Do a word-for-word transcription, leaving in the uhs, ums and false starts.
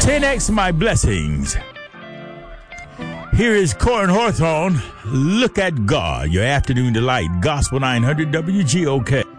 ten X my blessings. Here is Corin Hawthorne. Look at God, your afternoon delight. Gospel nine hundred W G O K.